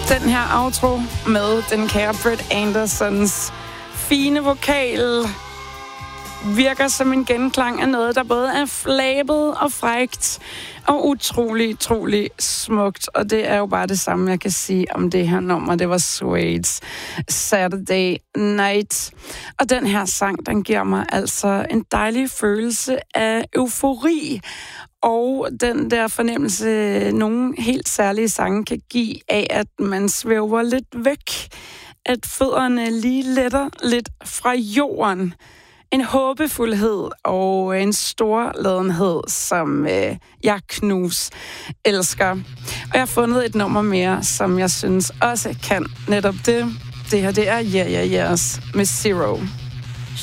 Den her outro med den kære Brett Andersons fine vokal virker som en genklang af noget, der både er flabet og frækt og utrolig smukt. Og det er jo bare det samme, jeg kan sige om det her nummer. Det var Suede's Saturday Night. Og den her sang, den giver mig altså en dejlig følelse af eufori. Og den der fornemmelse, nogle helt særlige sange kan give af, at man svæver lidt væk. At fødderne lige letter lidt fra jorden. En håbefuldhed og en storladenhed, som jeg knus elsker. Og jeg har fundet et nummer mere, som jeg synes også kan netop det. Det her, det er Yeah Yeah Yeahs med Zero.